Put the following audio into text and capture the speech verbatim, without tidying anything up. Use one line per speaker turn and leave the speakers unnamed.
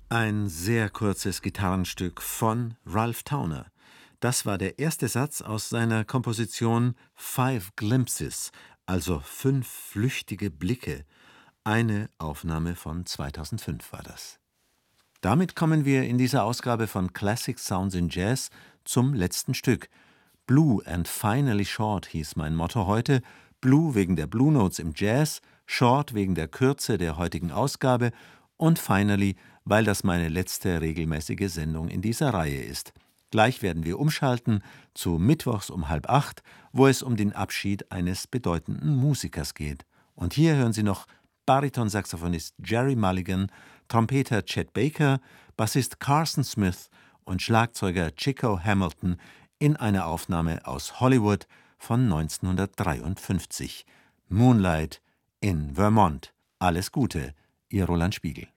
Ein sehr kurzes Gitarrenstück von Ralph Towner. Das war der erste Satz aus seiner Komposition Five Glimpses, also fünf flüchtige Blicke. Eine Aufnahme von zweitausendfünf war das. Damit kommen wir in dieser Ausgabe von Classic Sounds in Jazz zum letzten Stück. Blue and Finally Short hieß mein Motto heute. Blue wegen der Blue Notes im Jazz, Short wegen der Kürze der heutigen Ausgabe und Finally, weil das meine letzte regelmäßige Sendung in dieser Reihe ist. Gleich werden wir umschalten zu Mittwochs um halb acht, wo es um den Abschied eines bedeutenden Musikers geht. Und hier hören Sie noch Baritonsaxophonist Jerry Mulligan, Trompeter Chet Baker, Bassist Carson Smith und Schlagzeuger Chico Hamilton in einer Aufnahme aus Hollywood von neunzehnhundertdreiundfünfzig. Moonlight in Vermont. Alles Gute, Ihr Roland Spiegel.